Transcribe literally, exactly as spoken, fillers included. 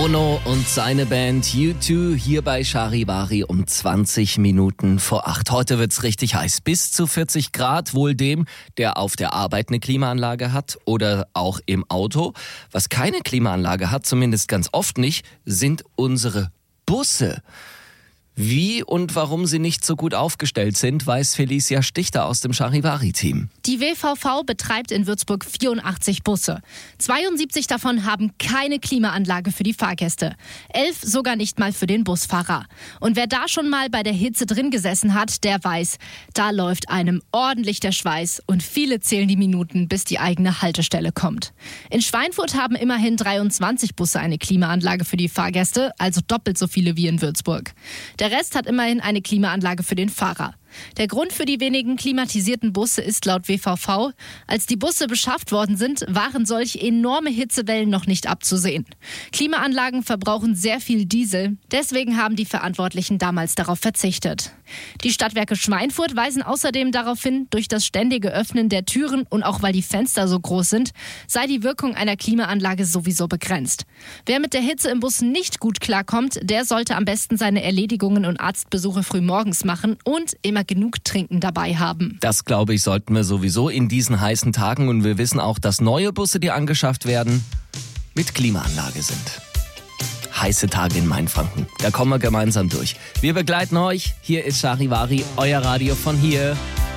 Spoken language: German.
Bono und seine Band U zwei hier bei Charivari um zwanzig Minuten vor acht. Heute wird's richtig heiß. Bis zu vierzig Grad, wohl dem, der auf der Arbeit eine Klimaanlage hat oder auch im Auto. Was keine Klimaanlage hat, zumindest ganz oft nicht, sind unsere Busse. Wie und warum sie nicht so gut aufgestellt sind, weiß Felicia Stichter aus dem Charivari-Team. Die W V V betreibt in Würzburg vierundachtzig Busse. zweiundsiebzig davon haben keine Klimaanlage für die Fahrgäste. Elf sogar nicht mal für den Busfahrer. Und wer da schon mal bei der Hitze drin gesessen hat, der weiß, da läuft einem ordentlich der Schweiß und viele zählen die Minuten, bis die eigene Haltestelle kommt. In Schweinfurt haben immerhin dreiundzwanzig Busse eine Klimaanlage für die Fahrgäste, also doppelt so viele wie in Würzburg. Der Rest hat immerhin eine Klimaanlage für den Fahrer. Der Grund für die wenigen klimatisierten Busse ist laut W V V, als die Busse beschafft worden sind, waren solch enorme Hitzewellen noch nicht abzusehen. Klimaanlagen verbrauchen sehr viel Diesel, deswegen haben die Verantwortlichen damals darauf verzichtet. Die Stadtwerke Schweinfurt weisen außerdem darauf hin, durch das ständige Öffnen der Türen und auch weil die Fenster so groß sind, sei die Wirkung einer Klimaanlage sowieso begrenzt. Wer mit der Hitze im Bus nicht gut klarkommt, der sollte am besten seine Erledigungen und Arztbesuche früh morgens machen und immer genug Trinken dabei haben. Das, glaube ich, sollten wir sowieso in diesen heißen Tagen. Und wir wissen auch, dass neue Busse, die angeschafft werden, mit Klimaanlage sind. Heiße Tage in Mainfranken. Da kommen wir gemeinsam durch. Wir begleiten euch. Hier ist Charivari, euer Radio von hier.